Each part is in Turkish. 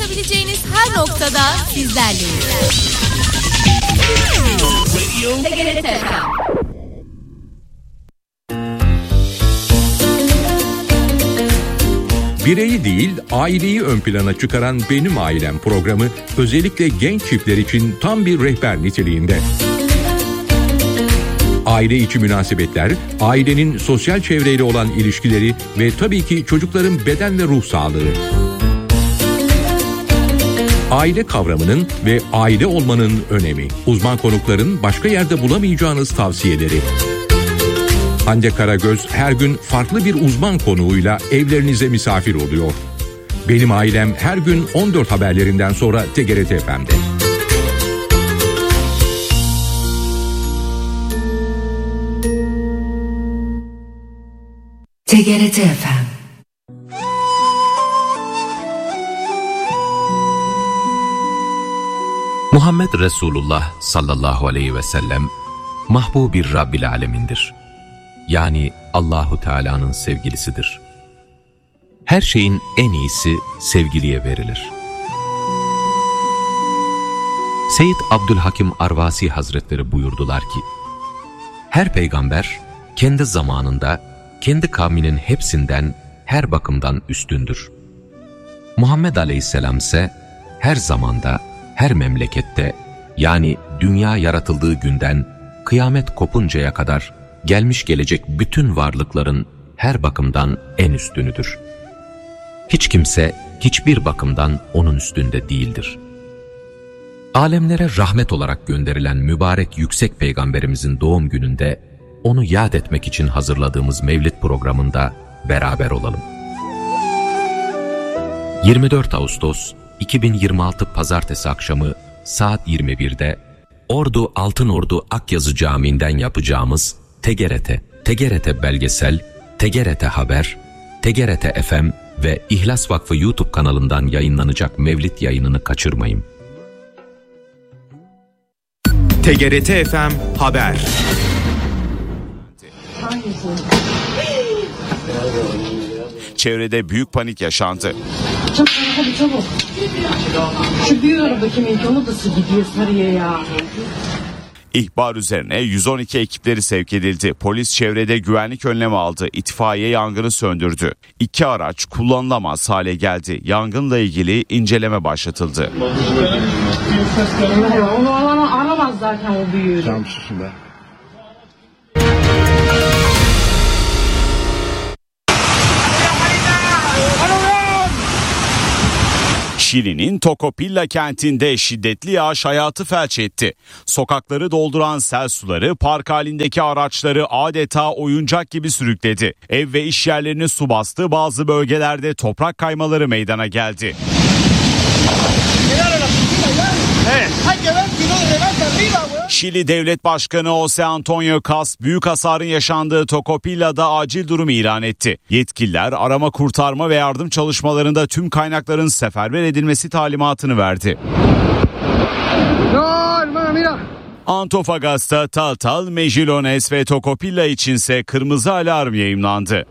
ulaşabileceğiniz her noktada sizlerleyiz. TGRT FM. Bireyi değil, aileyi ön plana çıkaran Benim Ailem programı özellikle genç çiftler için tam bir rehber niteliğinde. Aile içi münasebetler, ailenin sosyal çevreyle olan ilişkileri ve tabii ki çocukların beden ve ruh sağlığı. Aile kavramının ve aile olmanın önemi. Uzman konukların başka yerde bulamayacağınız tavsiyeleri. Hande Karagöz her gün farklı bir uzman konuğuyla evlerinize misafir oluyor. Benim Ailem her gün 14 haberlerinden sonra TGRT FM'de. TGRT FM. Muhammed Resulullah sallallahu aleyhi ve sellem mahbubi Rabbil Alemin'dir. Yani Allahu Teala'nın sevgilisidir. Her şeyin en iyisi sevgiliye verilir. Seyyid Abdülhakim Arvasi Hazretleri buyurdular ki, her peygamber kendi zamanında, kendi kavminin hepsinden her bakımdan üstündür. Muhammed Aleyhisselam ise her zamanda, her memlekette, yani dünya yaratıldığı günden kıyamet kopuncaya kadar gelmiş gelecek bütün varlıkların her bakımdan en üstünüdür. Hiç kimse hiçbir bakımdan onun üstünde değildir. Alemlere rahmet olarak gönderilen mübarek yüksek peygamberimizin doğum gününde onu yad etmek için hazırladığımız Mevlid programında beraber olalım. 24 Ağustos 2026 Pazartesi akşamı saat 21'de Ordu Altınordu Akyazı Camii'nden yapacağımız TGRT Belgesel, TGRT Haber, TGRT FM ve İhlas Vakfı YouTube kanalından yayınlanacak Mevlid yayınını kaçırmayın. TGRT FM Haber. Çevrede büyük panik yaşandı. Çabuk. Şu büyük araba kimin, onu da gidiyor Sarıya ya. İhbar üzerine 112 ekipleri sevk edildi. Polis çevrede güvenlik önlemi aldı. İtfaiye yangını söndürdü. 2 araç kullanılamaz hale geldi. Yangınla ilgili inceleme başlatıldı. Onu aramaz zaten o büyüğü. Tamam susun be. Şili'nin Tocopilla kentinde şiddetli yağış hayatı felç etti. Sokakları dolduran sel suları park halindeki araçları adeta oyuncak gibi sürükledi. Ev ve iş yerlerini su bastı, bazı bölgelerde toprak kaymaları meydana geldi. Şili Devlet Başkanı José Antonio Caz büyük hasarın yaşandığı Tocopilla'da acil durum ilan etti. Yetkililer arama, kurtarma ve yardım çalışmalarında tüm kaynakların seferber edilmesi talimatını verdi. Antofagasta, Taltal, Mejilones ve Tocopilla içinse kırmızı alarm yayımlandı.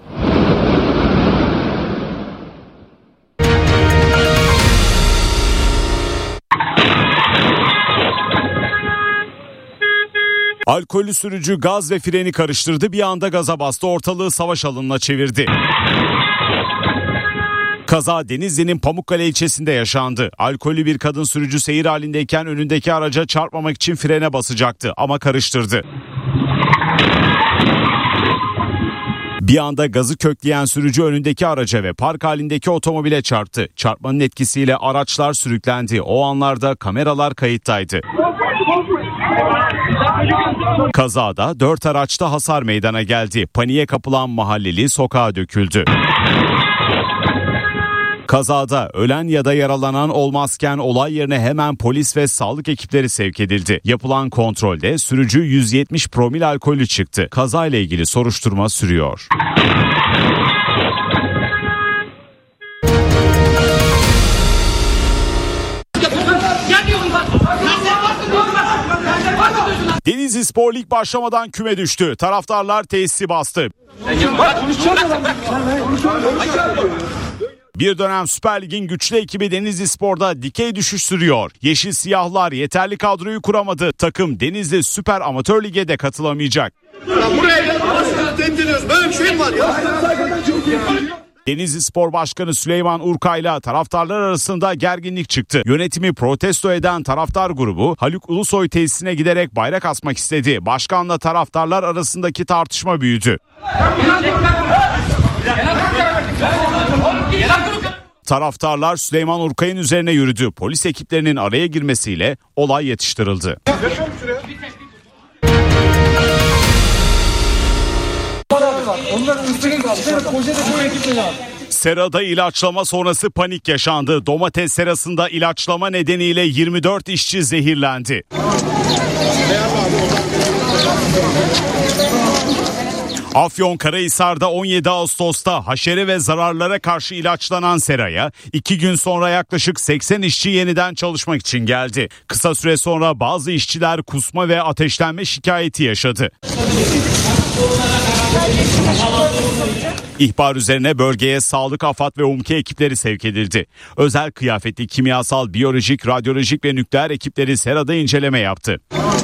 Alkollü sürücü gaz ve freni karıştırdı, bir anda gaza bastı, ortalığı savaş alanına çevirdi. Kaza Denizli'nin Pamukkale ilçesinde yaşandı. Alkollü bir kadın sürücü seyir halindeyken önündeki araca çarpmamak için frene basacaktı ama karıştırdı. Bir anda gazı kökleyen sürücü önündeki araca ve park halindeki otomobile çarptı. Çarpmanın etkisiyle araçlar sürüklendi. O anlarda kameralar kayıttaydı. Kazada 4 araçta hasar meydana geldi. Paniğe kapılan mahalleli sokağa döküldü. Kazada ölen ya da yaralanan olmazken olay yerine hemen polis ve sağlık ekipleri sevk edildi. Yapılan kontrolde sürücü 170 promil alkolü çıktı. Kazayla ilgili soruşturma sürüyor. Denizli Spor Lig başlamadan küme düştü. Taraftarlar tesisi bastı. Bir dönem Süper Lig'in güçlü ekibi Denizlispor'da dikey düşüş sürüyor. Yeşil Siyahlar yeterli kadroyu kuramadı. Takım Denizli Süper Amatör Lig'e de katılamayacak. Buraya böyle bir şey mi var ya? Denizlispor Başkanı Süleyman Urkay'la taraftarlar arasında gerginlik çıktı. Yönetimi protesto eden taraftar grubu Haluk Ulusoy tesisine giderek bayrak asmak istedi. Başkanla taraftarlar arasındaki tartışma büyüdü. Taraftarlar Süleyman Urkay'ın üzerine yürüdü. Polis ekiplerinin araya girmesiyle olay yatıştırıldı. Serada ilaçlama sonrası panik yaşandı. Domates serasında ilaçlama nedeniyle 24 işçi zehirlendi. Afyonkarahisar'da 17 Ağustos'ta haşere ve zararlara karşı ilaçlanan seraya 2 gün sonra yaklaşık 80 işçi yeniden çalışmak için geldi. Kısa süre sonra bazı işçiler kusma ve ateşlenme şikayeti yaşadı. İhbar üzerine bölgeye sağlık, AFAD ve UMKE ekipleri sevk edildi. Özel kıyafetli kimyasal, biyolojik, radyolojik ve nükleer ekipleri serada inceleme yaptı.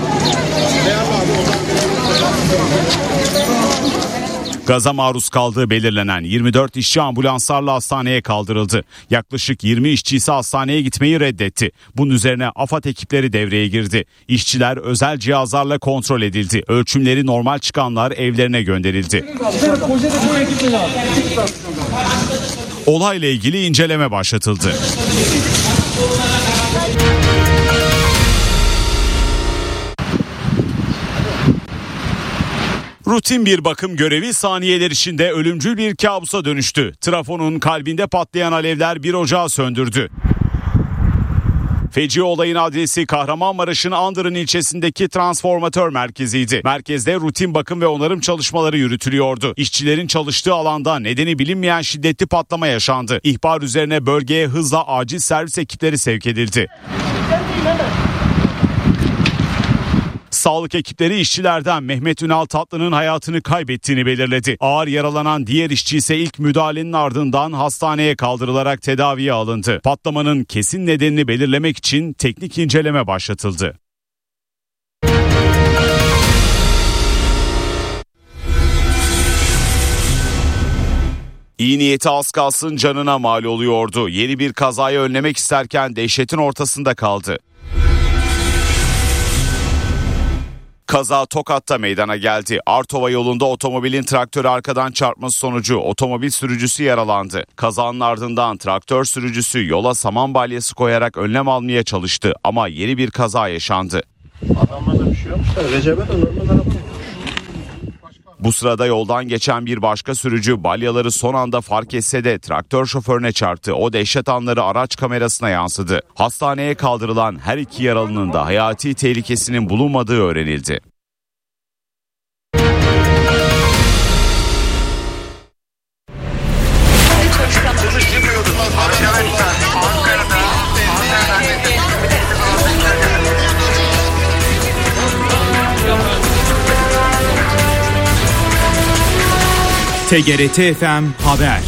Gaza maruz kaldığı belirlenen 24 işçi ambulanslarla hastaneye kaldırıldı. Yaklaşık 20 işçi ise hastaneye gitmeyi reddetti. Bunun üzerine AFAD ekipleri devreye girdi. İşçiler özel cihazlarla kontrol edildi. Ölçümleri normal çıkanlar evlerine gönderildi. Olayla ilgili inceleme başlatıldı. Rutin bir bakım görevi saniyeler içinde ölümcül bir kabusa dönüştü. Trafonun kalbinde patlayan alevler bir ocağı söndürdü. Feci olayın adresi Kahramanmaraş'ın Andırın ilçesindeki transformatör merkeziydi. Merkezde rutin bakım ve onarım çalışmaları yürütülüyordu. İşçilerin çalıştığı alanda nedeni bilinmeyen şiddetli patlama yaşandı. İhbar üzerine bölgeye hızla acil servis ekipleri sevk edildi. Sağlık ekipleri işçilerden Mehmet Ünal Tatlı'nın hayatını kaybettiğini belirledi. Ağır yaralanan diğer işçi ise ilk müdahalenin ardından hastaneye kaldırılarak tedaviye alındı. Patlamanın kesin nedenini belirlemek için teknik inceleme başlatıldı. İyi niyeti az kalsın canına mal oluyordu. Yeni bir kazayı önlemek isterken dehşetin ortasında kaldı. Kaza Tokat'ta meydana geldi. Artova yolunda otomobilin traktörü arkadan çarpması sonucu otomobil sürücüsü yaralandı. Kazanın ardından traktör sürücüsü yola saman balyası koyarak önlem almaya çalıştı ama yeni bir kaza yaşandı. Adamlarda bir şey yokmuş da Recep'e de normal araba. Bu sırada yoldan geçen bir başka sürücü balyaları son anda fark etse de traktör şoförüne çarptı. O dehşet anları araç kamerasına yansıdı. Hastaneye kaldırılan her iki yaralının da hayati tehlikesinin bulunmadığı öğrenildi. TGRT FM Haber.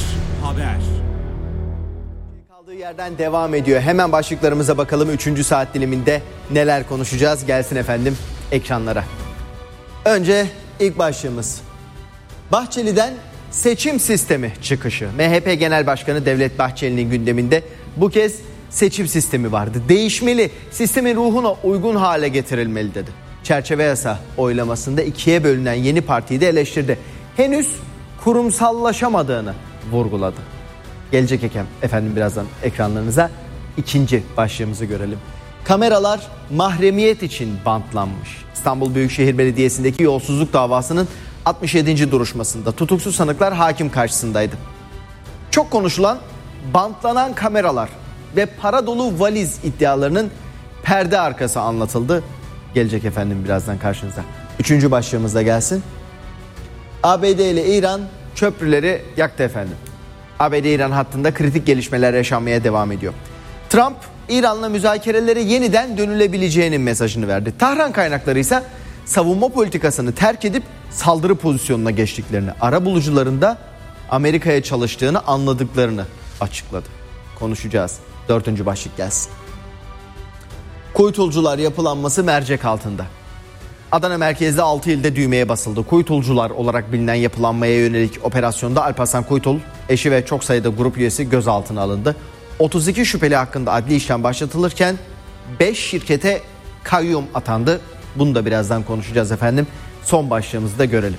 Kaldığı yerden devam ediyor. Hemen başlıklarımıza bakalım. 3. saat diliminde neler konuşacağız? Gelsin efendim ekranlara. Önce ilk başlığımız. Bahçeli'den seçim sistemi çıkışı. MHP Genel Başkanı Devlet Bahçeli'nin gündeminde bu kez seçim sistemi vardı. Değişmeli, sistemin ruhuna uygun hale getirilmeli dedi. Çerçeve yasa oylamasında ikiye bölünen yeni partiyi de eleştirdi. Henüz kurumsallaşamadığını vurguladı. Gelecek efendim birazdan ekranlarınıza. İkinci başlığımızı görelim. Kameralar mahremiyet için bantlanmış. İstanbul Büyükşehir Belediyesi'ndeki yolsuzluk davasının 67. duruşmasında tutuksuz sanıklar hakim karşısındaydı. Çok konuşulan bantlanan kameralar ve para dolu valiz iddialarının perde arkası anlatıldı. Gelecek efendim birazdan karşınıza. Üçüncü başlığımızda gelsin. ABD ile İran köprüleri yaktı efendim. ABD-İran hattında kritik gelişmeler yaşanmaya devam ediyor. Trump, İran'la müzakerelere yeniden dönülebileceğinin mesajını verdi. Tahran kaynakları ise savunma politikasını terk edip saldırı pozisyonuna geçtiklerini, arabulucuların da Amerika'ya çalıştığını anladıklarını açıkladı. Konuşacağız. 4. başlık gelsin. Kuytulcular yapılanması mercek altında. Adana merkezde 6 ilde düğmeye basıldı. Kuytulcular olarak bilinen yapılanmaya yönelik operasyonda Alparslan Kuytul, eşi ve çok sayıda grup üyesi gözaltına alındı. 32 şüpheli hakkında adli işlem başlatılırken 5 şirkete kayyum atandı. Bunu da birazdan konuşacağız efendim. Son başlığımızı da görelim.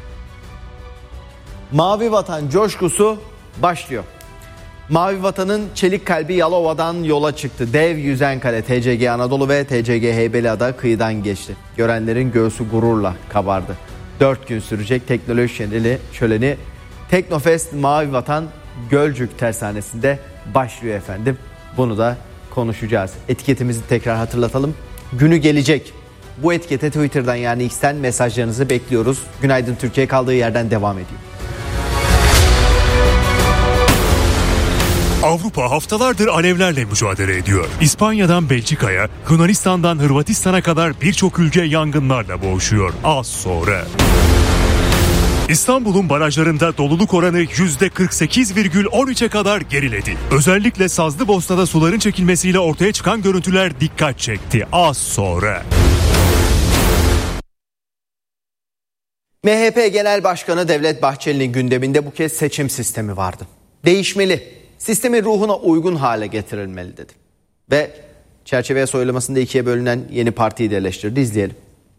Mavi Vatan coşkusu başlıyor. Mavi Vatan'ın çelik kalbi Yalova'dan yola çıktı. Dev yüzen kale TCG Anadolu ve TCG Heybeliada kıyıdan geçti. Görenlerin göğsü gururla kabardı. 4 gün sürecek teknoloji şöleni Teknofest Mavi Vatan Gölcük Tersanesi'nde başlıyor efendim. Bunu da konuşacağız. Etiketimizi tekrar hatırlatalım. Günü gelecek. Bu etikete Twitter'dan yani X'ten mesajlarınızı bekliyoruz. Günaydın Türkiye kaldığı yerden devam ediyor. Avrupa haftalardır alevlerle mücadele ediyor. İspanya'dan Belçika'ya, Yunanistan'dan Hırvatistan'a kadar birçok ülke yangınlarla boğuşuyor. Az sonra. İstanbul'un barajlarında doluluk oranı %48,13'e kadar geriledi. Özellikle Sazlıbosna'da suların çekilmesiyle ortaya çıkan görüntüler dikkat çekti. Az sonra. MHP Genel Başkanı Devlet Bahçeli'nin gündeminde bu kez seçim sistemi vardı. Değişmeli, sistemin ruhuna uygun hale getirilmeli dedi. Ve çerçeve soyulmasında ikiye bölünen yeni partiyi de eleştirdi. İzleyelim.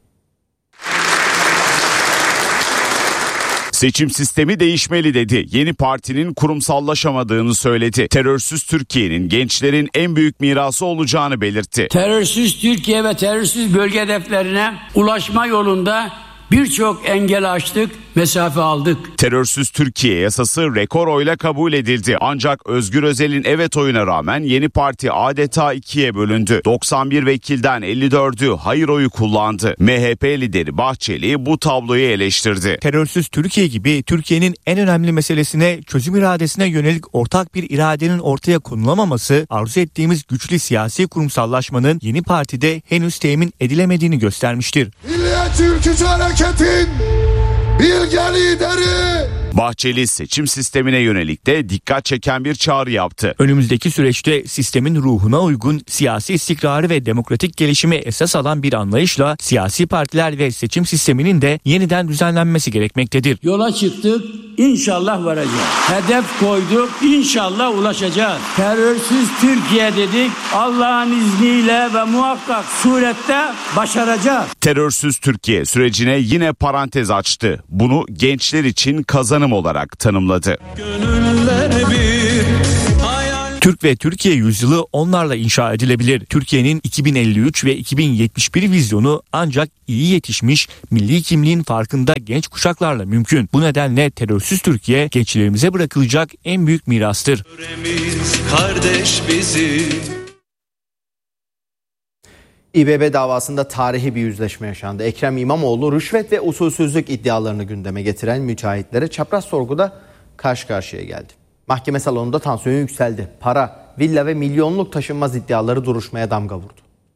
Seçim sistemi değişmeli dedi. Yeni partinin kurumsallaşamadığını söyledi. Terörsüz Türkiye'nin gençlerin en büyük mirası olacağını belirtti. Terörsüz Türkiye ve terörsüz bölge hedeflerine ulaşma yolunda birçok engel aştık, mesafe aldık. Terörsüz Türkiye yasası rekor oyla kabul edildi. Ancak Özgür Özel'in evet oyuna rağmen yeni parti adeta ikiye bölündü. 91 vekilden 54'ü hayır oyu kullandı. MHP lideri Bahçeli bu tabloyu eleştirdi. Terörsüz Türkiye gibi Türkiye'nin en önemli meselesine, çözüm iradesine yönelik ortak bir iradenin ortaya konulamaması, arzu ettiğimiz güçlü siyasi kurumsallaşmanın yeni partide henüz temin edilemediğini göstermiştir. Milliyetçi Ülkücü Hareket'in bilge lideri. Bahçeli seçim sistemine yönelik de dikkat çeken bir çağrı yaptı. Önümüzdeki süreçte sistemin ruhuna uygun siyasi istikrarı ve demokratik gelişimi esas alan bir anlayışla siyasi partiler ve seçim sisteminin de yeniden düzenlenmesi gerekmektedir. Yola çıktık, inşallah varacağız. Hedef koyduk, inşallah ulaşacağız. Terörsüz Türkiye dedik, Allah'ın izniyle ve muhakkak surette başaracağız. Terörsüz Türkiye sürecine yine parantez açtı. Bunu gençler için kazanım olarak tanımladı. Türk ve Türkiye yüzyılı onlarla inşa edilebilir. Türkiye'nin 2053 ve 2071 vizyonu ancak iyi yetişmiş, milli kimliğin farkında genç kuşaklarla mümkün. Bu nedenle terörsüz Türkiye gençlerimize bırakılacak en büyük mirastır. Kardeş bizi. İBB davasında tarihi bir yüzleşme yaşandı. Ekrem İmamoğlu rüşvet ve usulsüzlük iddialarını gündeme getiren müteahhitlere çapraz sorguda karşı karşıya geldi. Mahkeme salonunda tansiyon yükseldi. Para, villa ve milyonluk taşınmaz iddiaları duruşmaya damga vurdu.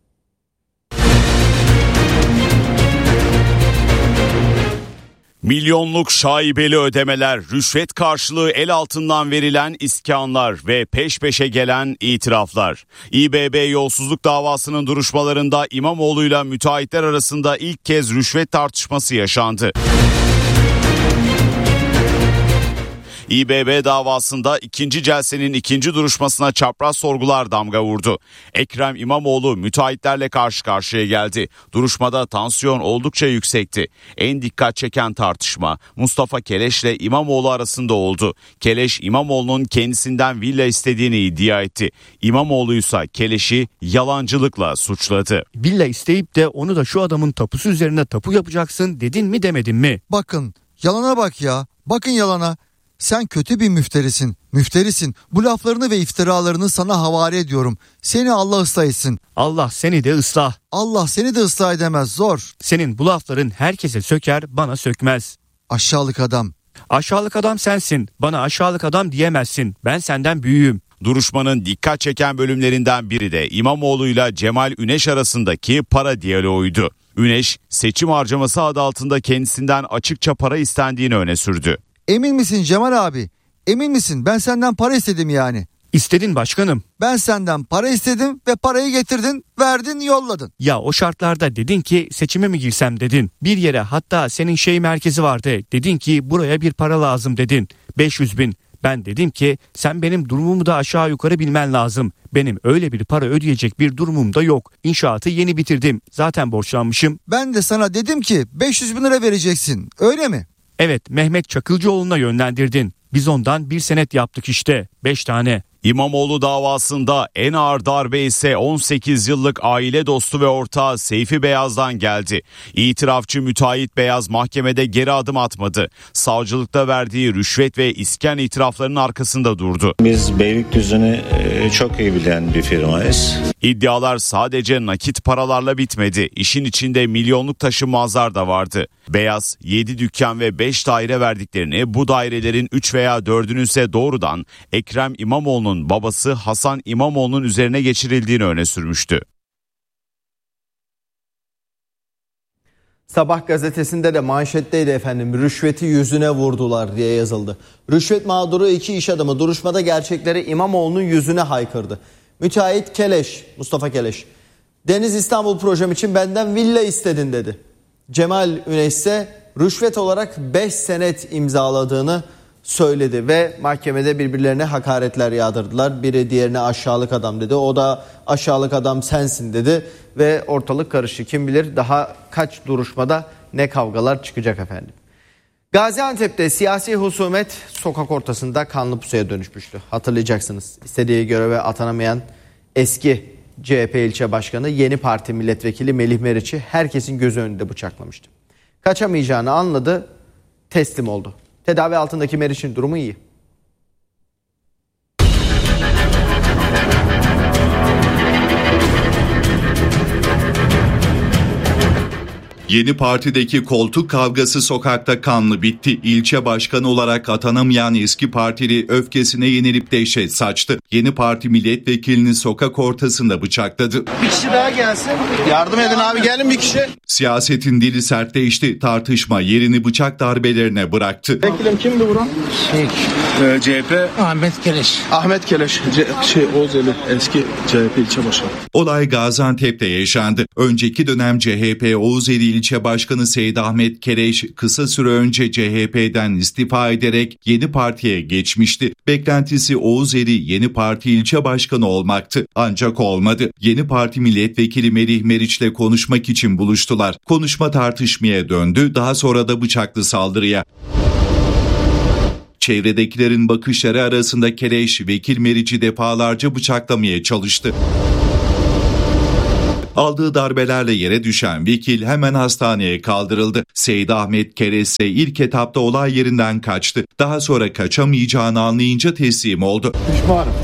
Milyonluk şaibeli ödemeler, rüşvet karşılığı el altından verilen iskanlar ve peş peşe gelen itiraflar. İBB yolsuzluk davasının duruşmalarında İmamoğlu'yla müteahhitler arasında ilk kez rüşvet tartışması yaşandı. İBB davasında ikinci celsenin ikinci duruşmasına çapraz sorgular damga vurdu. Ekrem İmamoğlu müteahhitlerle karşı karşıya geldi. Duruşmada tansiyon oldukça yüksekti. En dikkat çeken tartışma Mustafa Keleş ile İmamoğlu arasında oldu. Keleş İmamoğlu'nun kendisinden villa istediğini iddia etti. İmamoğlu ise Keleş'i yalancılıkla suçladı. Villa isteyip de onu da şu adamın tapusu üzerine tapu yapacaksın dedin mi demedin mi? Bakın yalana bak ya, bakın yalana. Sen kötü bir müfterisin. Bu laflarını ve iftiralarını sana havale ediyorum. Seni Allah ıslah etsin. Allah seni de ıslah. Allah seni de ıslah edemez, zor. Senin bu lafların herkese söker, bana sökmez. Aşağılık adam. Aşağılık adam sensin. Bana aşağılık adam diyemezsin. Ben senden büyüğüm. Duruşmanın dikkat çeken bölümlerinden biri de İmamoğlu'yla Cemal Üneş arasındaki para diyaloğuydu. Üneş, seçim harcaması adı altında kendisinden açıkça para istendiğini öne sürdü. Emin misin Cemal abi? Emin misin? Ben senden para istedim yani. İstedin başkanım. Ben senden para istedim ve parayı getirdin, verdin, yolladın. Ya o şartlarda dedin ki seçime mi girsem dedin. Bir yere, hatta senin merkezi vardı. Dedin ki buraya bir para lazım dedin. 500 bin. Ben dedim ki sen benim durumumu da aşağı yukarı bilmen lazım. Benim öyle bir para ödeyecek bir durumum da yok. İnşaatı yeni bitirdim. Zaten borçlanmışım. Ben de sana dedim ki 500 bin lira vereceksin. Öyle mi? Evet, Mehmet Çakılcıoğlu'na yönlendirdin. Biz ondan bir senet yaptık işte. 5 tane. İmamoğlu davasında en ağır darbe ise 18 yıllık aile dostu ve ortağı Seyfi Beyaz'dan geldi. İtirafçı müteahhit Beyaz mahkemede geri adım atmadı. Savcılıkta verdiği rüşvet ve iskan itiraflarının arkasında durdu. Biz Beylikdüzü'nü çok iyi bilen bir firmayız. İddialar sadece nakit paralarla bitmedi. İşin içinde milyonluk taşınmazlar da vardı. Beyaz 7 dükkan ve 5 daire verdiklerini, bu dairelerin 3 veya 4'ünün ise doğrudan Ekrem İmamoğlu'nun babası Hasan İmamoğlu'nun üzerine geçirildiğini öne sürmüştü. Sabah gazetesinde de manşetteydi efendim. Rüşveti yüzüne vurdular diye yazıldı. Rüşvet mağduru 2 iş adamı duruşmada gerçekleri İmamoğlu'nun yüzüne haykırdı. Müteahhit Keleş, Mustafa Keleş, Deniz İstanbul projem için benden villa istedin dedi. Cemal Üneş ise rüşvet olarak 5 senet imzaladığını söyledi ve mahkemede birbirlerine hakaretler yağdırdılar. Biri diğerine aşağılık adam dedi. O da aşağılık adam sensin dedi ve ortalık karıştı. Kim bilir daha kaç duruşmada ne kavgalar çıkacak efendim. Gaziantep'te siyasi husumet sokak ortasında kanlı pusuya dönüşmüştü. Hatırlayacaksınız. İstediği göreve atanamayan eski CHP ilçe başkanı Yeni Parti milletvekili Melih Meriç'i herkesin gözü önünde bıçaklamıştı. Kaçamayacağını anladı, teslim oldu. Tedavi altındaki Meriç'in durumu iyi. Yeni Parti'deki koltuk kavgası sokakta kanlı bitti. İlçe başkanı olarak atanamayan eski partili öfkesine yenilip dehşet saçtı. Yeni Parti milletvekilini sokak ortasında bıçakladı. Bir kişi daha gelsin. Yardım edin abi, gelin bir kişi. Siyasetin dili sertleşti. Tartışma yerini bıçak darbelerine bıraktı. Vekilim kimdi buran? CHP. Ahmet Keleş. Ahmet Keleş. Oğuzeli eski CHP ilçe başkanı. Olay Gaziantep'te yaşandı. Önceki dönem CHP Oğuzeli ilçe başkanı Seyit Ahmet Keleş kısa süre önce CHP'den istifa ederek Yeni Parti'ye geçmişti. Beklentisi Oğuzeli Yeni Parti ilçe başkanı olmaktı. Ancak olmadı. Yeni Parti milletvekili Melih Meriç'le konuşmak için buluştular. Konuşma tartışmaya döndü. Daha sonra da bıçaklı saldırıya. Çevredekilerin bakışları arasında Keleş vekil Meriç'i defalarca bıçaklamaya çalıştı. Aldığı darbelerle yere düşen vekil hemen hastaneye kaldırıldı. Seyit Ahmet Keleş ise ilk etapta olay yerinden kaçtı. Daha sonra kaçamayacağını anlayınca teslim oldu. Pişmanım.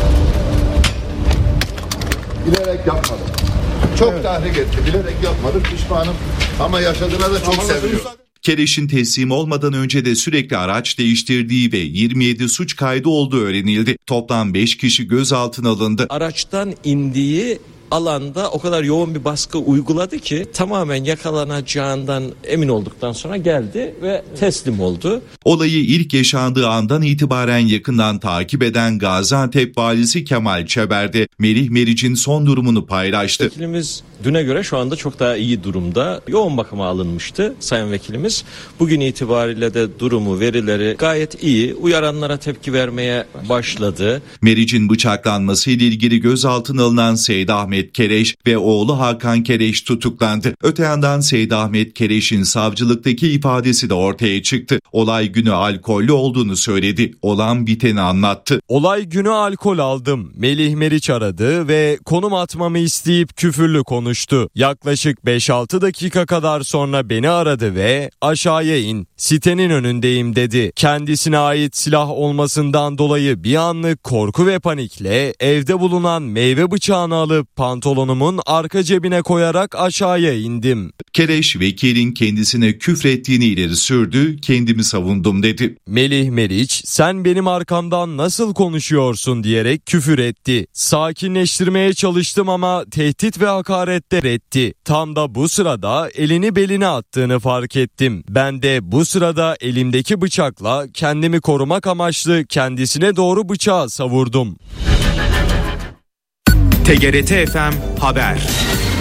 Bilerek yapmadım. Çok tahrik etti. Bilerek yapmadım. Pişmanım. Ama yaşadığına da çok seviyorum. Keleş'in teslim olmadan önce de sürekli araç değiştirdiği ve 27 suç kaydı olduğu öğrenildi. Toplam 5 kişi gözaltına alındı. Araçtan indiği alanda o kadar yoğun bir baskı uyguladı ki tamamen yakalanacağından emin olduktan sonra geldi ve teslim oldu. Olayı ilk yaşandığı andan itibaren yakından takip eden Gaziantep Valisi Kemal Çeber'de Melih Meriç'in son durumunu paylaştı. Vekilimiz düne göre şu anda çok daha iyi durumda. Yoğun bakıma alınmıştı sayın vekilimiz. Bugün itibariyle de durumu, verileri gayet iyi. Uyaranlara tepki vermeye başladı. Meriç'in bıçaklanması ile ilgili gözaltına alınan Seyit Ahmet Keleş ve oğlu Hakan Keleş tutuklandı. Öte yandan Seyit Ahmet Keleş'in savcılıktaki ifadesi de ortaya çıktı. Olay günü alkollü olduğunu söyledi. Olan biteni anlattı. Olay günü alkol aldım. Melih Meriç aradı ve konum atmamı isteyip küfürlü konuştu. Yaklaşık 5-6 dakika kadar sonra beni aradı ve aşağıya in, sitenin önündeyim dedi. Kendisine ait silah olmasından dolayı bir anlık korku ve panikle evde bulunan meyve bıçağını alıp pantolonumun arka cebine koyarak aşağıya indim. Kereş vekilin kendisine küfrettiğini ileri sürdü, kendimi savundum dedi. Melih Meriç, sen benim arkamdan nasıl konuşuyorsun diyerek küfür etti. Sakinleştirmeye çalıştım ama tehdit ve hakaretler etti. Tam da bu sırada elini beline attığını fark ettim. Ben de bu sırada elimdeki bıçakla kendimi korumak amaçlı kendisine doğru bıçağı savurdum. TGRT FM Haber.